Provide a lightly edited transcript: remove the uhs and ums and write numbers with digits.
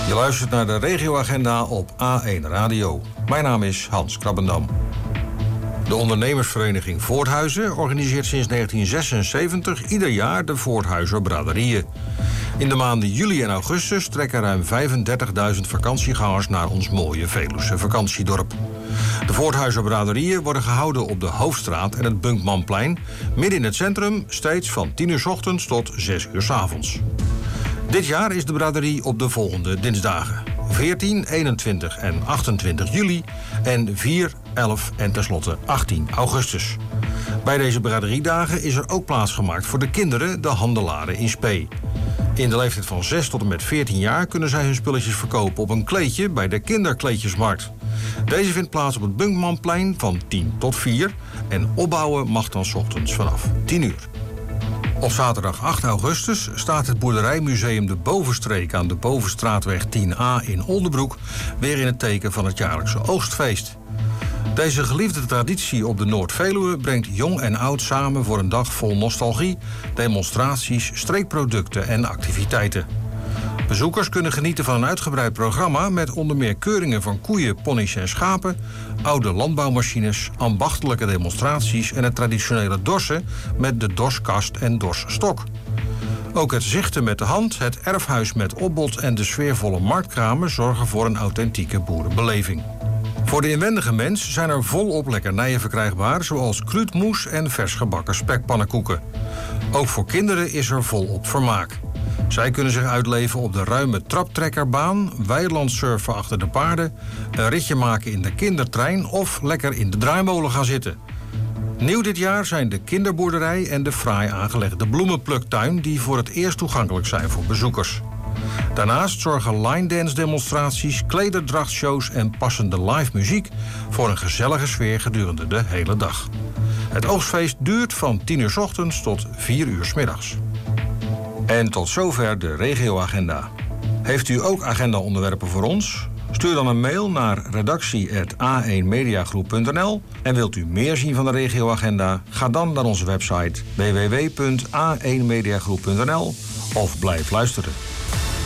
Je luistert naar de regioagenda op A1 Radio. Mijn naam is Hans Krabbendam. De ondernemersvereniging Voorthuizen organiseert sinds 1976 ieder jaar de Voorthuizer braderieën. In de maanden juli en augustus trekken ruim 35.000 vakantiegangers naar ons mooie Veluwse vakantiedorp. De Voorthuizer braderieën worden gehouden op de Hoofdstraat en het Bunkmanplein, midden in het centrum, steeds van 10 uur 's ochtends tot 6 uur 's avonds. Dit jaar is de braderie op de volgende dinsdagen: 14, 21 en 28 juli en 4, 11 en tenslotte 18 augustus. Bij deze braderiedagen is er ook plaats gemaakt voor de kinderen, de handelaren in spe. In de leeftijd van 6 tot en met 14 jaar kunnen zij hun spulletjes verkopen op een kleedje bij de kinderkleedjesmarkt. Deze vindt plaats op het Bunkmanplein van 10 tot 4 en opbouwen mag dan 's ochtends vanaf 10 uur. Op zaterdag 8 augustus staat het boerderijmuseum De Bovenstreek aan de Bovenstraatweg 10A in Oldebroek weer in het teken van het jaarlijkse oogstfeest. Deze geliefde traditie op de Noord-Veluwe brengt jong en oud samen voor een dag vol nostalgie, demonstraties, streekproducten en activiteiten. Bezoekers kunnen genieten van een uitgebreid programma met onder meer keuringen van koeien, ponies en schapen, oude landbouwmachines, ambachtelijke demonstraties en het traditionele dorsen met de dorskast en dorsstok. Ook het zichten met de hand, het erfhuis met opbod en de sfeervolle marktkramen zorgen voor een authentieke boerenbeleving. Voor de inwendige mens zijn er volop lekkernijen verkrijgbaar, zoals kruidmoes en vers gebakken spekpannenkoeken. Ook voor kinderen is er volop vermaak. Zij kunnen zich uitleven op de ruime traptrekkerbaan, weilandsurfen achter de paarden, een ritje maken in de kindertrein of lekker in de draaimolen gaan zitten. Nieuw dit jaar zijn de kinderboerderij en de fraai aangelegde bloemenpluktuin die voor het eerst toegankelijk zijn voor bezoekers. Daarnaast zorgen line dance demonstraties, klederdrachtshows en passende live muziek voor een gezellige sfeer gedurende de hele dag. Het oogstfeest duurt van 10 uur 's ochtends tot 4 uur 's middags. En tot zover de regioagenda. Heeft u ook agendaonderwerpen voor ons? Stuur dan een mail naar redactie@a1mediagroep.nl. En wilt u meer zien van de regioagenda? Ga dan naar onze website www.a1mediagroep.nl of blijf luisteren.